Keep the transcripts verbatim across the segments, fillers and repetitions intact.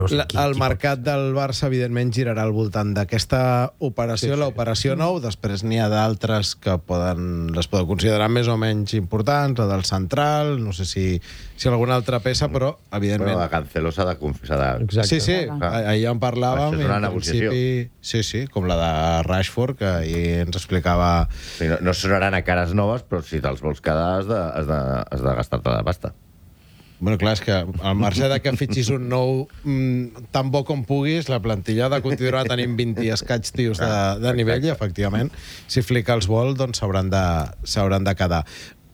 La, el mercat del Barça, evidentment, girarà al voltant d'aquesta operació, sí, sí. l'operació nou. Després n'hi ha d'altres que poden, les poden considerar més o menys importants, la del central, no sé si, si alguna altra peça, però, evidentment... Però la Cancelo s'ha de... de... Sí, sí, ahir en parlàvem. Això és una negociació. Sí, sí, com la de Rashford, que ahir ens explicava... Sí, no, no sonaran a cares noves, però si te'ls vols quedar has de, has de, has de gastar-te la pasta. Bueno, clar, és que al marge de que fitxis un nou mm, tan bo com puguis, la plantilla ha de continuar tenint vint i escaig tios de, de nivell i, efectivament, si Flick els vol, doncs s'hauran de, s'hauran de quedar.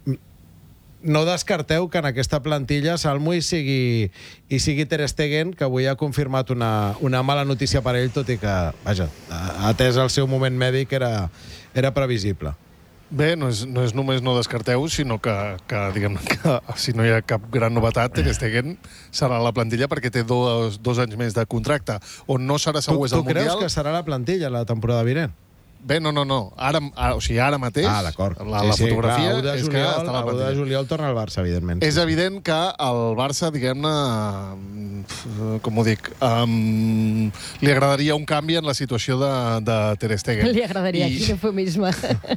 No descarteu que en aquesta plantilla Salmo hi sigui, hi sigui Ter Stegen, que avui ha confirmat una, una mala notícia per ell, tot i que, vaja, atès el seu moment mèdic, era, era previsible. Bé, no és, no és només no descarteu, sinó que, que, diguem que si no hi ha cap gran novetat, Ter Stegen serà la plantilla perquè té dos, dos anys més de contracte. On no serà segur és el Mundial... Tu creus que serà la plantilla la temporada vinent? Bé, no, no, no. Ara, ara, o sigui, ara mateix, ah, d'acord. la, sí, la sí, fotografia clar, és juliol, que està la plantilla. de juliol torna al Barça, evidentment. És sí, evident que el Barça, diguem-ne, com ho dic, um, li agradaria un canvi en la situació de, de Ter Stegen. Li agradaria, I... quin eufemisme.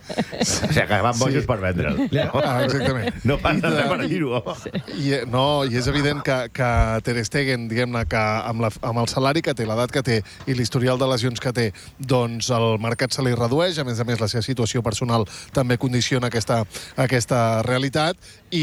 O sigui, que van bojos sí. per vendre'l. Ah, exactament. No passa res per dir-ho. I, no, i és evident que, que Ter Stegen, diguem-ne, que amb, la, amb el salari que té, l'edat que té i l'historial de lesions que té, doncs el mercat se li redueix, a més a més la seva situació personal també condiciona aquesta, aquesta realitat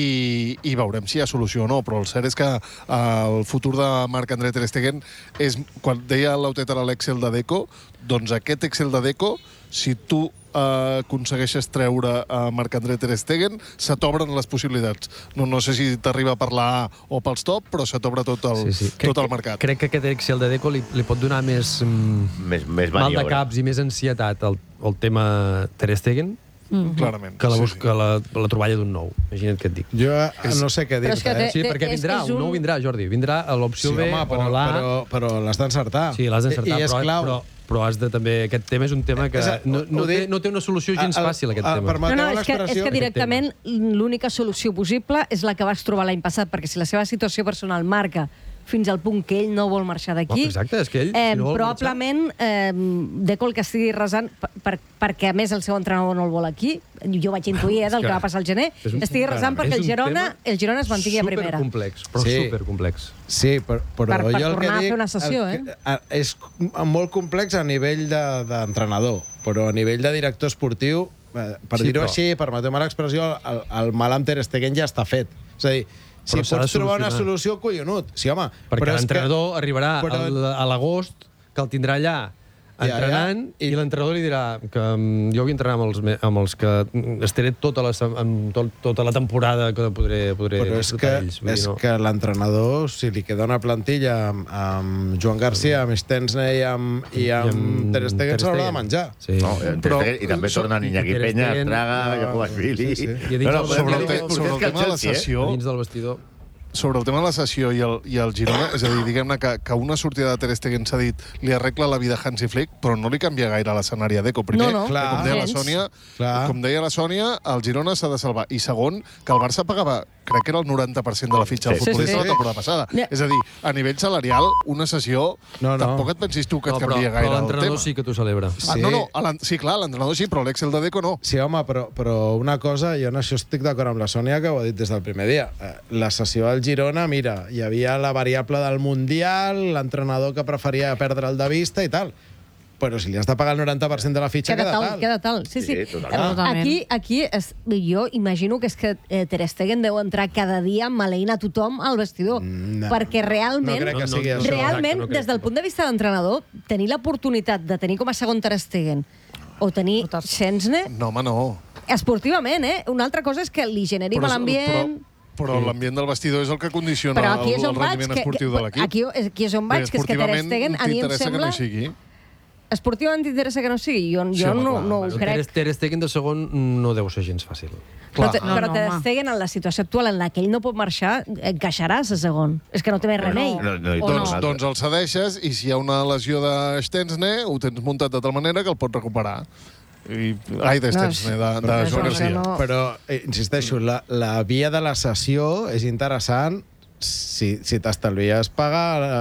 i, i veurem si hi ha solució o no, però el cert és que eh, el futur de Marc-André Ter Stegen és, quan deia l'Autet a l'Excel de Deco, doncs aquest Excel de Deco, si tu eh, aconsegueixes treure a Marc-André Ter Stegen, se t'obren les possibilitats. No, no sé si t'arriba per la A o pels top, però se t'obre tot el, sí, sí. Crec, tot el mercat. Crec que aquest Excel de Deco li, li pot donar més, mm, més, més mal de caps i més ansietat al, al tema Ter Stegen, mm-hmm. clarament. Que la, sí, busca, sí. la, la troballa d'un nou. Imagina't què et dic. Jo no sé què dir-te. Eh? Sí, perquè vindrà, un nou vindrà, Jordi. Vindrà a l'opció sí, B home, però, o l'A. Però, però l'has d'encertar. Sí, l'has d'encertar, I és però, clau. però, però has de també... Aquest tema és un tema que no, no, té, no té una solució gens fàcil, aquest tema. No, no, és que, és que directament l'única solució possible és la que vas trobar l'any passat, perquè si la seva situació personal marca fins al punt que ell no vol marxar d'aquí, oh, exacte, és que ell, eh, si no vol probablement eh, Deco el que estigui resant, per, per, perquè a més el seu entrenador no el vol aquí, jo vaig intuir eh, del que, que va passar al gener, un, estigui resant perquè el Girona, el Girona es mantingui a primera. Supercomplex, però sí. supercomplex. Sí, però, però per, per jo el tornar que dic, a fer una sessió, el, eh? És molt complex a nivell d'entrenador, de, però a nivell de director esportiu, per sí, dir-ho però... així, permeteu-me l'expressió, el, el mal amb Ter Stegen ja està fet. És a dir, si pots trobar una solució, collonut. Sí, home. Perquè l'entrenador que... arribarà però... a l'agost, que el tindrà allà entrenant, ja, ja. I, i l'entrenador li dirà que um, jo vull entrenar amb els, amb els que estaré tota la, amb tot, tota la temporada que podré, podré però és que, ells, és no. que l'entrenador, si li queda una plantilla amb, amb Joan Garcia, amb Stensney i amb, i amb, I amb Ter Stegen, s'haurà de menjar. Sí. No, però, I també tornen Iñaki Peña, Estraga, Jacobasvili... Sí, sí. I no, no, sobre el, te, sobre el tema de la sessió... Dins del vestidor... Sobre el tema de la sessió i el, i el Girona, és a dir, diguem-ne que, que una sortida de Ter Stegen s'ha dit li arregla la vida a Hansi Flick, però no li canvia gaire l'escenari a Deco. Primer, no, no. Clar, com, deia la Sònia, com deia la Sònia, el Girona s'ha de salvar. I segon, que el Barça pagava, crec que era el noranta per cent de la fitxa del sí, futbolista sí, sí. la temporada passada. Yeah. És a dir, a nivell salarial, una sessió, no, no. tampoc et pensis tu que no, et canvia però, gaire però el tema. Però l'entrenador sí que t'ho celebra. Ah, sí. No, no, sí, clar, l'entrenador sí, però l'Excel de Deco no. Sí, home, però, però una cosa, jo en això estic d'acord amb la Sònia, que ho ha dit des del primer dia. La sessió al Girona, mira, hi havia la variable del Mundial, l'entrenador que preferia perdre'l de vista i tal. Però si li has de pagar el noranta per cent de la fitxa, queda, queda tal. Queda tal, sí, sí. sí totalment. Aquí, aquí es, jo imagino que és que eh, Ter Stegen deu entrar cada dia maleint a tothom al vestidor. No. Perquè realment, no crec que sigui no, no, realment no, no des del punt de vista d'entrenador, tenir l'oportunitat de tenir com a segon Ter Stegen o tenir Szczęsny... No, home, no. Esportivament, eh? Una altra cosa és que li generi mal ambient... Però l'ambient del vestidor és el que condiciona el, el rendiment que, esportiu de l'equip. Aquí, aquí és on vaig, que és que Ter Stegen, a mi em sembla... Que no sigui. Esportivament t'interessa que no sigui? Jo, sí, jo home, no, clar, no ho crec. Ter Stegen de segon no deu ser gens fàcil. Clar. Però, no, però no, Ter home. Stegen, en la situació actual en la que ell no pot marxar, encaixaràs a segon. És que no té més remei. No, no, no, doncs, no. doncs el cedeixes i si hi ha una lesió de Szczęsny, ho tens muntat de tal manera que el pots recuperar. I, ai, de Szczęsny, de, de Joan Garcia. No. Però, eh, insisteixo, la, la via de la sessió és interessant si, si t'estalvies pagar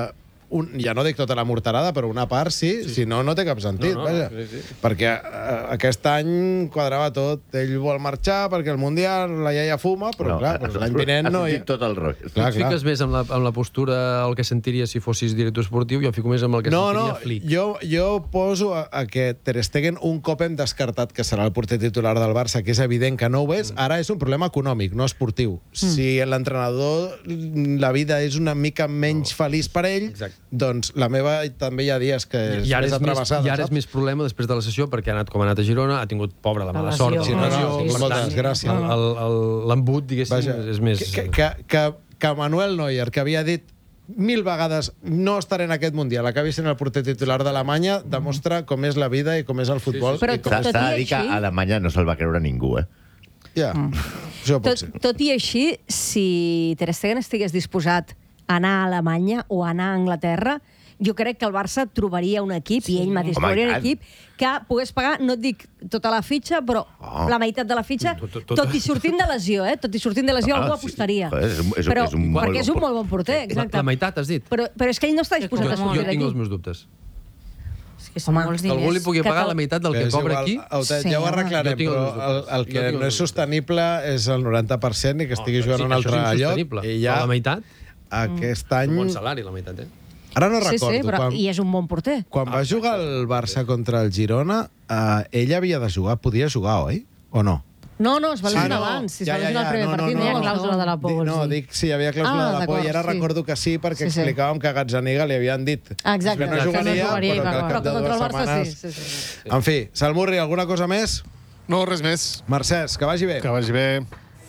un, ja no dic tota la morterada, però una part sí, sí. si no, no té cap sentit. No, no, vaja. sí, sí. Perquè uh, aquest any quadrava tot. Ell vol marxar perquè el Mundial, la iaia fuma, però No, clar, doncs l'any vinent no... Ha hi- sentit tot el rotllo. Clar, Tu et fiques més amb la, amb la postura, el que sentiria si fossis director esportiu, jo em fico més amb el que No, sentiria no, Flick. jo, jo poso a, a que Ter Stegen un cop hem descartat que serà el porter titular del Barça, que és evident que no ho és, ara és un problema econòmic, no esportiu. Si l'entrenador, la vida és una mica menys feliç per ell, Exacte. doncs la meva també hi ha dies que és I ara més és, més, atrevessada, i ara és més problema després de la sessió perquè ha anat com ha anat a Girona, ha tingut, pobra, la La mala lesió. sort. Sí, de no, la no, lesió, sí, per molta tant, desgràcia. el- el- el- L'embut, diguéssim, Vaja, és més... Que, que, que, que Manuel Neuer, que havia dit mil vegades no estaré en aquest Mundial, acabi sent el porter titular d'Alemanya, demostra com és la vida i com és el futbol. Però i com... S'ha tot s'ha i de dir que així- a Alemanya no se'l va creure ningú, eh? Ja, això pot Tot, ser. tot i així, si Ter Stegen estigués disposat a anar a Alemanya o a anar a Anglaterra, jo crec que el Barça trobaria un equip, sí. i ell mateix Home, trobaria i un tant. equip que pogués pagar, no et dic tota la fitxa, però Oh. la meitat de la fitxa, Tot- tot, tot- tot, i sortint de lesió, eh? Tot i sortint de lesió, Ah, algú sí. apostaria. Joder, és un- és un- però, és un molt perquè bon és un porter. molt bon porter, La, exacte. la meitat, has dit? Però, però és que ell no està disposat Jo, a jo sortir tinc els d'aquí. meus dubtes. És que són Home, molts Que algú li diners. pugui Que pagar cal- la meitat del Que que és cobra igual, aquí... Autet, Sí, ja ho home. arreglarem, Jo tinc però els meus el, dubtes. el Jo que tinc els no és meus sostenible és el noranta per cent i que estigui jugant sí, a un això altre és lloc. insostenible. I Però ja, la meitat, aquest un any... bon salari, la meitat, eh? Ara no Sí, recordo. sí, però quan, i és un bon porter. quan va jugar el Barça contra el Girona, eh, ell havia de jugar, podia jugar, oi? O no? No, no, es va Ah, lesionar no. abans. Si es Ja, va ja, lesionar ja, el primer no, no, partit, no. Hi ha no, clàusula de la por, Di- no, vols dir. dic, sí, hi havia clàusula Ah, de la por, i ara d'acord, sí. recordo que sí, perquè Sí, sí. explicàvem que a Gazzaniga li havien dit Exacte, que no que no jugaria, jugaria i però va que al acabar. cap de Però contra el dues Barça setmanes... sí, sí, sí. En fi, Salmurri, alguna cosa més? No, res més. Mercès, que vagi bé. Que vagi bé.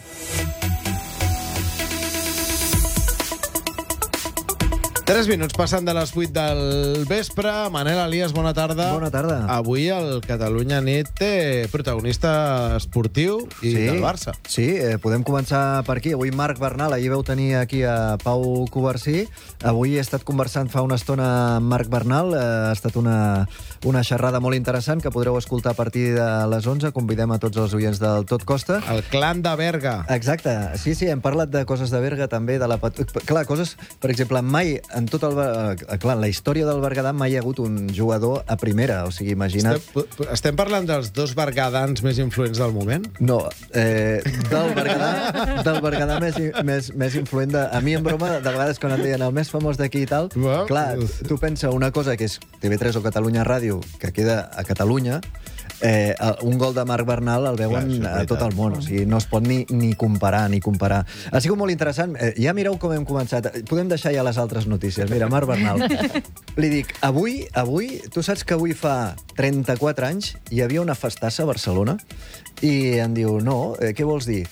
Tres minuts passen de les vuit del vespre. Manel Elias, bona tarda. Bona tarda. Avui el Catalunya Nit té protagonista esportiu i del Barça. Sí, eh, podem començar per aquí. Avui Marc Bernal, ahir veu tenir aquí a Pau Covarsí. Avui he estat conversant fa una estona amb Marc Bernal. Eh, ha estat una, una xerrada molt interessant que podreu escoltar a partir de les onze. Convidem a tots els oients del Tot Costa. El clan de Berga. Exacte, sí, sí, hem parlat de coses de Berga també, de la... pat- Clar, coses, per exemple, mai en tot el... eh, Clar, en la història del Berguedà mai hi ha hagut un jugador a primera, o sigui, imagina't... Estem, estem parlant dels dos bergadans més influents del moment? No, eh, del Berguedà, del Berguedà més, més, més influent de... A mi, en broma, de vegades quan et deien el més famós d'aquí i tal, Va. clar, tu pensa una cosa que és T V tres o Catalunya Ràdio, que queda a Catalunya, eh, un gol de Marc Bernal el veuen Clar, això és a veritat. tot el món, o sigui, no es pot ni, ni comparar, ni comparar. Ha sigut molt interessant. Eh, ja mireu com hem començat. Podem deixar ja les altres notícies. Mira, Marc Bernal. Li dic, avui, avui, tu saps que avui fa trenta-quatre anys hi havia una festassa a Barcelona? I em diu, no, eh, què vols dir?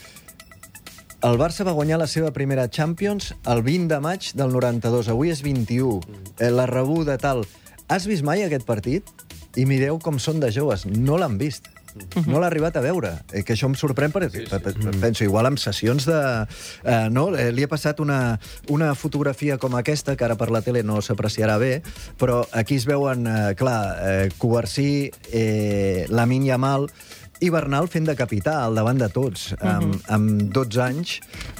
El Barça va guanyar la seva primera Champions el vint de maig del noranta-dos. Avui és vint-i-u. Eh, la rebuda, tal. Has vist mai aquest partit? I mireu com són de joves. No l'han vist. No l'ha arribat a veure. Eh, que això em sorprèn perquè sí, sí. penso, igual amb sessions de... Eh, no? eh, li he passat una, una fotografia com aquesta, que ara per la tele no s'apreciarà bé, però aquí es veuen, eh, clar, eh, Covarsí, eh, Lamine Yamal i Bernal fent de capità al davant de tots, amb, amb dotze anys.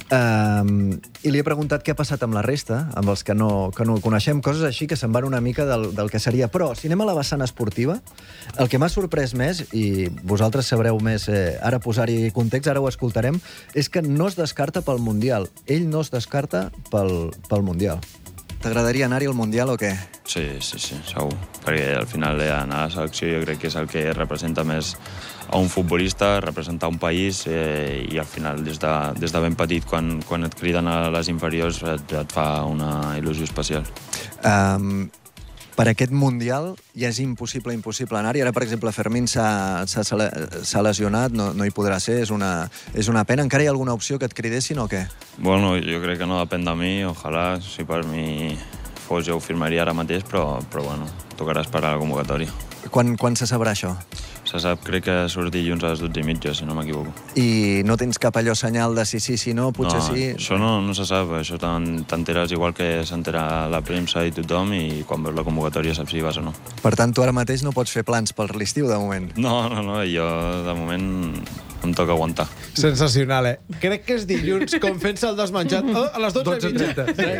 Um, I li he preguntat què ha passat amb la resta, amb els que no, que no coneixem, coses així que se'n van una mica del, del que seria. Però, si anem a la vessant esportiva, el que m'ha sorprès més, i vosaltres sabreu més eh, ara posar-hi context, ara ho escoltarem, és que no es descarta pel Mundial. Ell no es descarta pel, pel Mundial. T'agradaria anar-hi al Mundial o què? Sí, sí, sí, segur. Perquè al final eh, anar a la selecció jo crec que és el que representa més a un futbolista, representar un país eh, i al final des de, des de ben petit quan, quan et criden a les inferiors et, et fa una il·lusió especial. Um, per aquest Mundial ja és impossible, impossible anar-hi. Ara, per exemple, Fermín s'ha lesionat, no, no hi podrà ser, és una, és una pena. Encara hi ha alguna opció que et cridessin o què? Bueno, jo crec que no depèn de mi, ojalà, si per mi fos jo ho firmaria ara mateix, però, però bueno, tocarà esperar la convocatòria. Quan, quan se sabrà això? Se sap, crec que surt dilluns a les dotze i mitja, si no m'equivoco. I no tens cap allò senyal de sí, sí, sí, no, potser no, sí? Això no, no se sap, això t'enteres igual que s'entera la premsa i tothom i quan veus la convocatòria saps si vas o no. Per tant, tu ara mateix no pots fer plans per l'estiu, de moment. No, no, no, jo de moment em toca aguantar. Sensacional, eh? Crec que és dilluns, com fent-se el desmenjat, oh, a les dotze i mitja.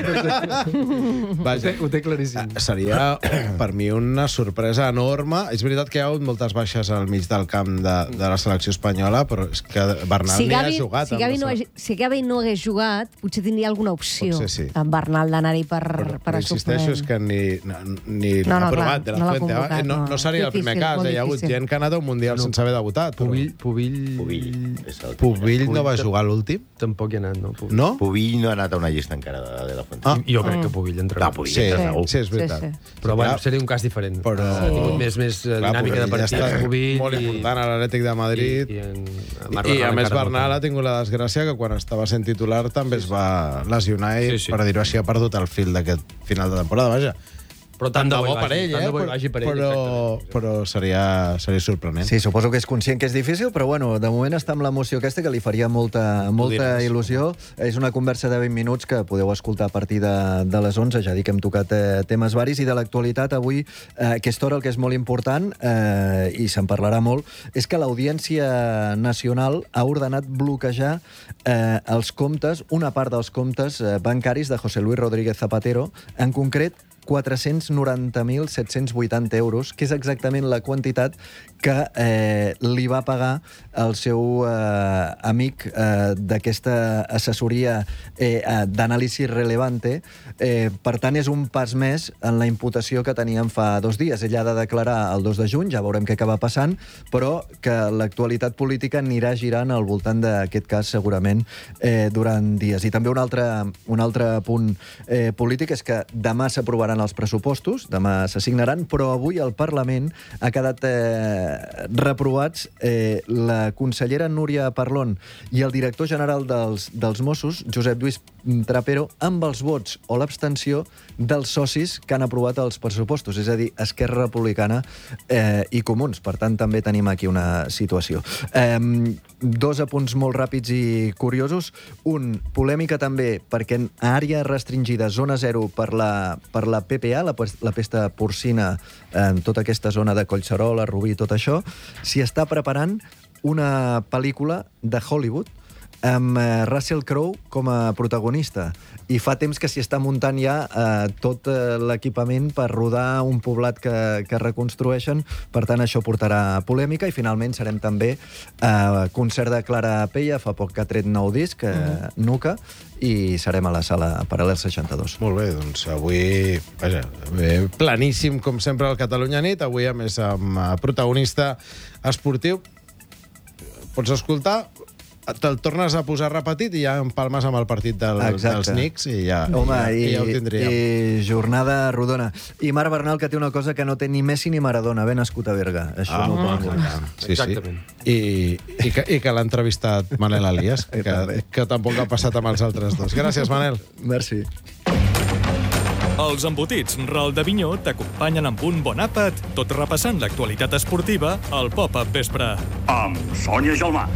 Vaja. Ho té claríssim. Seria, per mi, una sorpresa enorme. És veritat que hi ha hagut moltes baixes al mig del camp de, de la selecció espanyola, però és que Bernal si ni Gavi, ha jugat. Si Gavi, no, ha, si Gavi no hagués jugat, potser tindria alguna opció sí. amb Bernal d'anar-hi per, però, per però insisteixo, és que ni, ni no, no, ha provat clar, de la no Fuente. Convocat, no, no seria el primer difícil, cas. Hi ha hagut gent que ha anat a un Mundial no. sense haver debutat. Però... Pubill, Pubill... Pubill. Pubill no va jugar a l'últim? Tampoc hi ha anat, no? Pubill. No? Pubill no ha anat a una llista encara de, de la Fuente. Ah. Jo crec que Pubill entra. Ah, Pubill sí, entra sí, segur. sí, és veritat. Sí, sí. Però bueno, seria un cas diferent. Però... Ha tingut més, més dinàmica de partit. Ja Pubill, molt important a l'Atlètic de Madrid. I, i, en, I, i a més Bernal ha tingut la desgràcia que quan estava sent titular també es va lesionar i, sí, sí. per dir-ho així, ha perdut el fil d'aquest final de temporada, vaja. Però tant de bo per ell, eh? Però, vagi per ell, però, però seria, seria sorprenent. Sí, suposo que és conscient que és difícil, però bueno, de moment està amb l'emoció aquesta que li faria molta, molta il·lusió. És una conversa de vint minuts que podeu escoltar a partir de, de les onze, ja dic que hem tocat eh, temes varis, i de l'actualitat avui, eh, aquesta hora el que és molt important, eh, i se'n parlarà molt, és que l'Audiència Nacional ha ordenat bloquejar eh, els comptes, una part dels comptes eh, bancaris de José Luis Rodríguez Zapatero, en concret quatre-cents noranta mil set-cents vuitanta euros, que és exactament la quantitat que eh, li va pagar el seu eh, amic eh, d'aquesta assessoria eh, d'anàlisi Relevante. Eh, per tant, és un pas més en la imputació que teníem fa dos dies. Ella ha de declarar el dos de juny, ja veurem què acaba passant, però que l'actualitat política anirà girant al voltant d'aquest cas segurament eh, durant dies. I també un altre, un altre punt eh, polític és que demà s'aprovaran els pressupostos, demà s'assignaran, però avui el Parlament ha quedat eh, reprovats eh, la consellera Núria Parlon i el director general dels, dels Mossos, Josep Lluís Trapero, amb els vots o l'abstenció dels socis que han aprovat els pressupostos, és a dir, Esquerra Republicana eh, i Comuns. Per tant, també tenim aquí una situació. Eh, dos apunts molt ràpids i curiosos. Un, polèmica també, perquè en àrea restringida, zona zero per la, per la P P A, la, la pesta porcina, en tota aquesta zona de Collserola, Rubí, tot això, s'hi està preparant una pel·lícula de Hollywood amb Russell Crowe com a protagonista. I fa temps que s'hi està muntant ja eh, tot eh, l'equipament per rodar un poblat que, que reconstrueixen. Per tant, això portarà polèmica i finalment serem també eh, concert de Clara Peia, fa poc que ha tret nou disc, eh, mm. Nuca, i serem a la sala Paral·lel seixanta-dos. Molt bé, doncs avui, vaja, bé, planíssim com sempre al Catalunya Nit, avui a més amb protagonista esportiu. Pots escoltar, te'l tornes a posar repetit i ja empalmes amb el partit del, dels Knicks i ja, Home, ja, i, ja ho tindríem. I jornada rodona. I Marc Bernal, que té una cosa que no té ni Messi ni Maradona, ben nascut a Berga. Això ah, no ho ah, sí, Exactament. Sí. I, i, que, i que l'ha entrevistat Manel Alias, que, que tampoc ha passat amb els altres dos. Gràcies, Manel. Merci. Els embotits Ral de Vinyó t'acompanyen amb un bon àpat, tot repassant l'actualitat esportiva al Pop-Up Vespre. Amb Sònia Gelmà.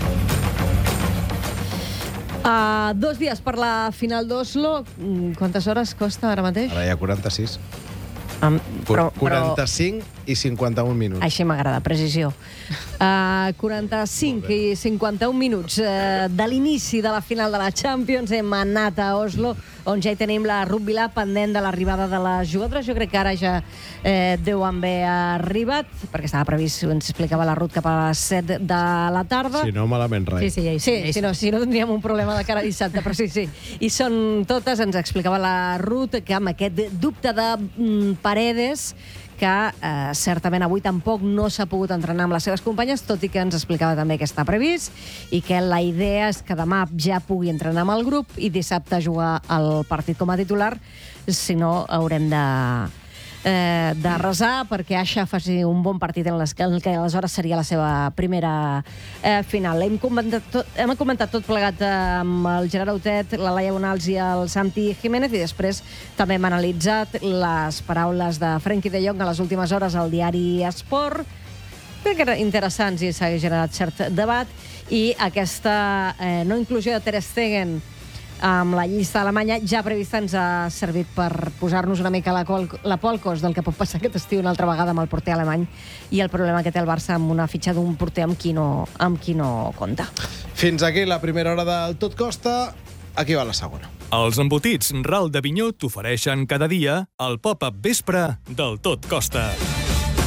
Uh, dos dies per la final d'Oslo. Quantes hores costa ara mateix? Ara hi ha quaranta-sis. Um, però, quaranta-cinc però... i cinquanta-un minuts. Així m'agrada, precisió. Uh, quaranta-cinc i cinquanta-un minuts uh, de l'inici de la final de la Champions. Hem anat a Oslo, on ja hi tenim la Rugby Lab pendent de l'arribada de les jugadores. Jo crec que ara ja eh, deu haver arribat, perquè estava previst, ens explicava la Ruth, cap a les set de la tarda. Si no, malament res. Sí, sí, ja hi sí, si, no, si no tindríem un problema de cara a dissabte, però sí, sí. I són totes, ens explicava la Ruth, que amb aquest dubte de mm, Paredes, que eh, certament avui tampoc no s'ha pogut entrenar amb les seves companyes, tot i que ens explicava també que està previst i que la idea és que demà ja pugui entrenar amb el grup i dissabte jugar el partit com a titular, si no haurem de, eh, de resar perquè Aixa faci un bon partit en, les, en el que aleshores seria la seva primera eh, final. Hem comentat, tot, hem comentat tot plegat amb el Gerard Autet, la Laia Bonals i el Santi Jiménez, i després també hem analitzat les paraules de Frenkie de Jong a les últimes hores al diari Esport. Crec que eren interessants i s'ha generat cert debat, i aquesta eh, no inclusió de Ter Stegen amb la llista alemanya ja prevista ens ha servit per posar-nos una mica la, col, la polcos del que pot passar aquest estiu una altra vegada amb el porter alemany i el problema que té el Barça amb una fitxa d'un porter amb qui no, amb qui no compta. Fins aquí la primera hora del Tot Costa. Aquí va la segona. Els embotits Ral d'Avinyó t'ofereixen cada dia el pop-up vespre del Tot Costa.